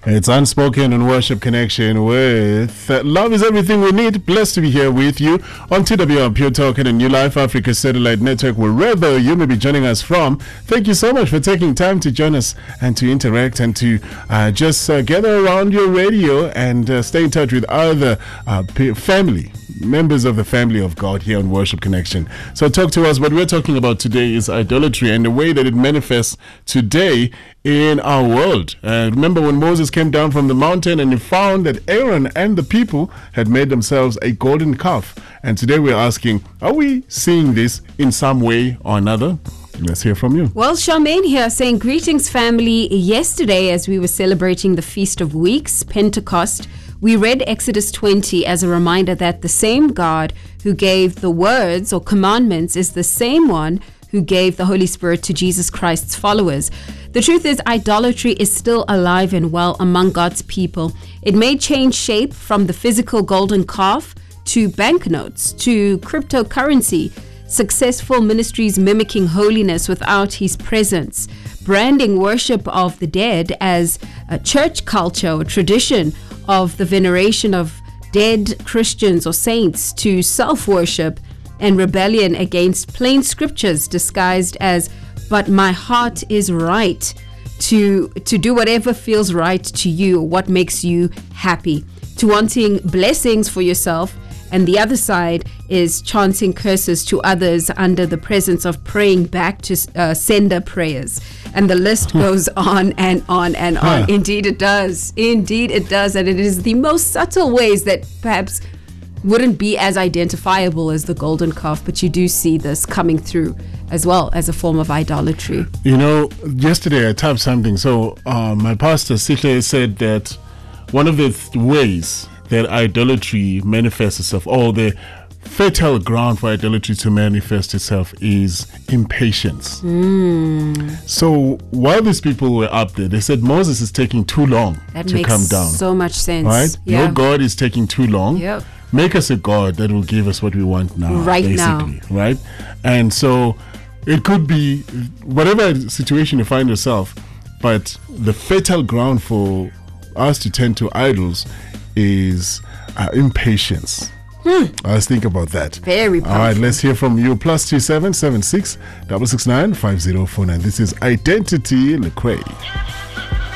It's Unspoken on Worship Connection with Love is Everything We Need. Blessed to be here with you on TWR Pure Talk and New Life Africa Satellite Network, wherever you may be joining us from. Thank you so much for taking time to join us and to interact and to just gather around your radio and stay in touch with other members of the family of God here on Worship Connection. So talk to us. What we're talking about today is idolatry and the way that it manifests today in our world. Remember when Moses came down from the mountain and he found that Aaron and the people had made themselves a golden calf. And today we're asking, are we seeing this in some way or another? Let's hear from you. Well, Charmaine here saying, greetings family. Yesterday, as we were celebrating the Feast of Weeks, Pentecost, we read Exodus 20 as a reminder that the same God who gave the words or commandments is the same one who gave the Holy Spirit to Jesus Christ's followers. The truth is, idolatry is still alive and well among God's people. It may change shape from the physical golden calf to banknotes to cryptocurrency, successful ministries mimicking holiness without his presence, branding worship of the dead as a church culture or tradition of the veneration of dead Christians or saints, to self-worship and rebellion against plain scriptures disguised as "but my heart is right," to do whatever feels right to you or what makes you happy, to wanting blessings for yourself, and the other side is chanting curses to others under the presence of praying back to sender prayers. And the list goes on and on and on. Indeed it does. Indeed it does. And it is the most subtle ways that perhaps wouldn't be as identifiable as the golden calf, but you do see this coming through as well as a form of idolatry. You know, yesterday I typed something. So my pastor Sihle said that one of the ways that idolatry manifests itself, or the fertile ground for idolatry to manifest itself, is impatience. So while these people were up there, they said Moses is taking too long to come down. So much sense. Right? Yeah. Your God is taking too long. Yep. Make us a God that will give us what we want now. Right basically, now. Right? And so it could be whatever situation you find yourself, but the fertile ground for us to tend to idols is impatience. Let's think about that. Very powerful. All right, let's hear from you. +2776 669 5049. This is Identity Lecrae.